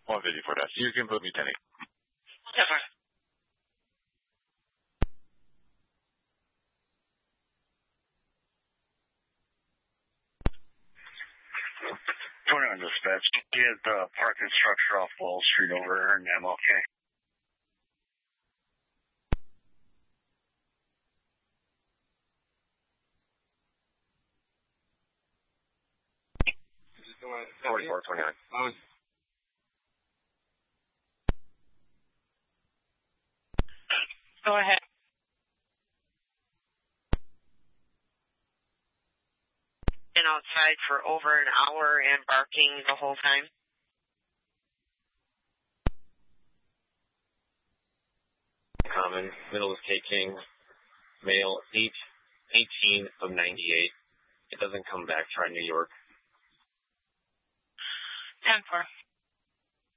154 dash. You can put me 10-8. Yes, sir. 21 dispatch. Get the parking structure off Wall Street over in MLK. Is it going 4429? Go ahead. Been outside for over an hour and barking the whole time. Common, middle is K King, male 18 of 98. It doesn't come back, try New York. 10-4.